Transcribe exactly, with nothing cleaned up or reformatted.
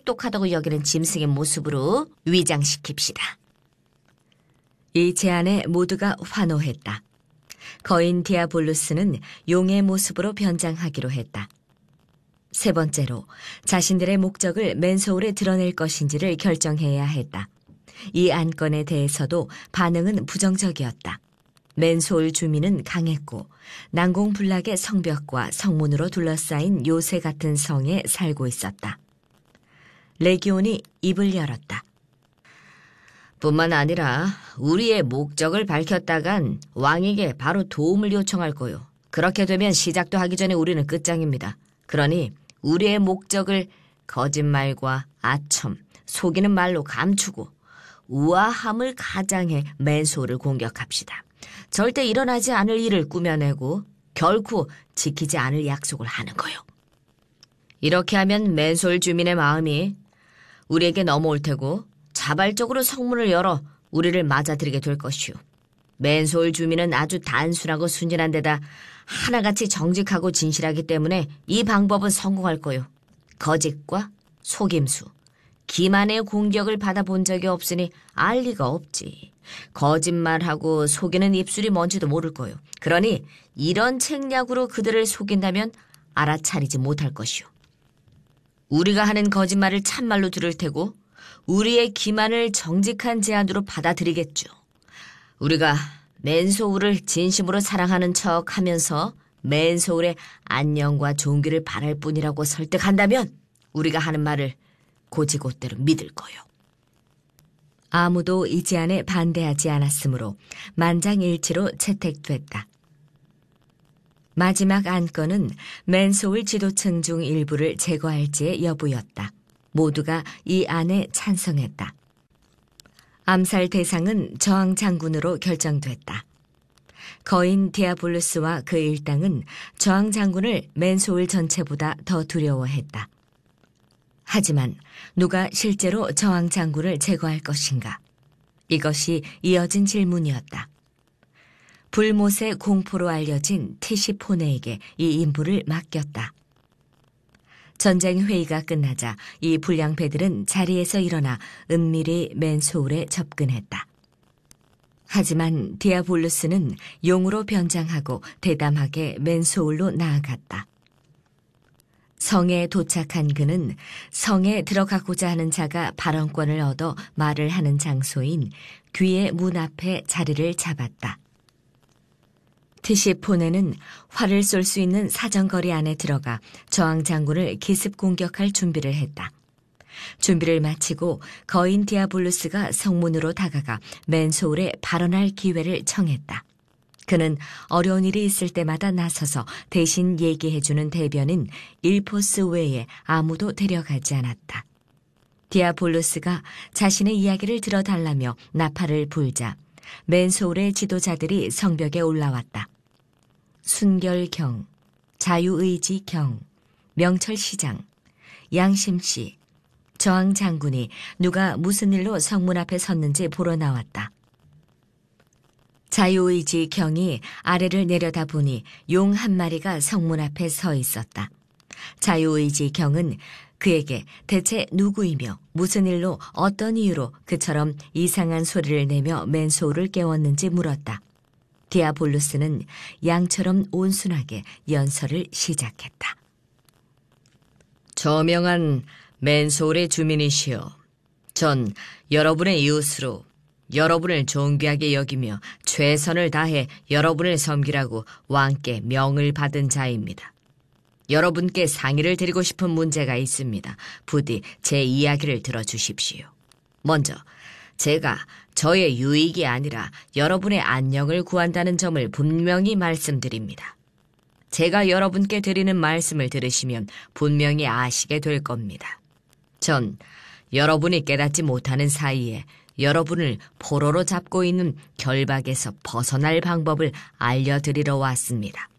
똑똑하다고 여기는 짐승의 모습으로 위장시킵시다. 이 제안에 모두가 환호했다. 거인 디아볼루스는 용의 모습으로 변장하기로 했다. 세 번째로 자신들의 목적을 맨소울에 드러낼 것인지를 결정해야 했다. 이 안건에 대해서도 반응은 부정적이었다. 맨소울 주민은 강했고 난공불락의 성벽과 성문으로 둘러싸인 요새 같은 성에 살고 있었다. 레기온이 입을 열었다. 뿐만 아니라 우리의 목적을 밝혔다간 왕에게 바로 도움을 요청할 거요. 그렇게 되면 시작도 하기 전에 우리는 끝장입니다. 그러니 우리의 목적을 거짓말과 아첨, 속이는 말로 감추고 우아함을 가장해 맨소울을 공격합시다. 절대 일어나지 않을 일을 꾸며내고 결코 지키지 않을 약속을 하는 거요. 이렇게 하면 맨소울 주민의 마음이 우리에게 넘어올 테고 자발적으로 성문을 열어 우리를 맞아들이게 될 것이오. 맨소울 주민은 아주 단순하고 순진한 데다 하나같이 정직하고 진실하기 때문에 이 방법은 성공할 거요. 거짓과 속임수, 기만의 공격을 받아본 적이 없으니 알 리가 없지. 거짓말하고 속이는 입술이 뭔지도 모를 거요. 그러니 이런 책략으로 그들을 속인다면 알아차리지 못할 것이오. 우리가 하는 거짓말을 참말로 들을 테고 우리의 기만을 정직한 제안으로 받아들이겠죠. 우리가 맨소울을 진심으로 사랑하는 척하면서 맨소울의 안녕과 존귀를 바랄 뿐이라고 설득한다면 우리가 하는 말을 고지고대로 믿을 거요. 아무도 이 제안에 반대하지 않았으므로 만장일치로 채택됐다. 마지막 안건은 맨소울 지도층 중 일부를 제거할지의 여부였다. 모두가 이 안에 찬성했다. 암살 대상은 저항 장군으로 결정됐다. 거인 디아볼루스와 그 일당은 저항 장군을 맨소울 전체보다 더 두려워했다. 하지만 누가 실제로 저항 장군을 제거할 것인가? 이것이 이어진 질문이었다. 불못의 공포로 알려진 티시포네에게 이 임무를 맡겼다. 전쟁 회의가 끝나자 이 불량배들은 자리에서 일어나 은밀히 맨소울에 접근했다. 하지만 디아볼루스는 용으로 변장하고 대담하게 맨소울로 나아갔다. 성에 도착한 그는 성에 들어가고자 하는 자가 발언권을 얻어 말을 하는 장소인 귀의 문 앞에 자리를 잡았다. 티시포네는 활을 쏠 수 있는 사정거리 안에 들어가 저항 장군을 기습 공격할 준비를 했다. 준비를 마치고 거인 디아볼루스가 성문으로 다가가 맨소울에 발언할 기회를 청했다. 그는 어려운 일이 있을 때마다 나서서 대신 얘기해주는 대변인 일포스 외에 아무도 데려가지 않았다. 디아볼루스가 자신의 이야기를 들어달라며 나팔을 불자 맨소울의 지도자들이 성벽에 올라왔다. 순결경, 자유의지경, 명철시장, 양심씨, 저항장군이 누가 무슨 일로 성문 앞에 섰는지 보러 나왔다. 자유의지경이 아래를 내려다보니 용 한 마리가 성문 앞에 서 있었다. 자유의지경은 그에게 대체 누구이며 무슨 일로 어떤 이유로 그처럼 이상한 소리를 내며 맨소울을 깨웠는지 물었다. 디아볼루스는 양처럼 온순하게 연설을 시작했다. 저명한 맨소울의 주민이시여, 전 여러분의 이웃으로 여러분을 존귀하게 여기며 최선을 다해 여러분을 섬기라고 왕께 명을 받은 자입니다. 여러분께 상의를 드리고 싶은 문제가 있습니다. 부디 제 이야기를 들어주십시오. 먼저 제가 저의 유익이 아니라 여러분의 안녕을 구한다는 점을 분명히 말씀드립니다. 제가 여러분께 드리는 말씀을 들으시면 분명히 아시게 될 겁니다. 전 여러분이 깨닫지 못하는 사이에 여러분을 포로로 잡고 있는 결박에서 벗어날 방법을 알려드리러 왔습니다.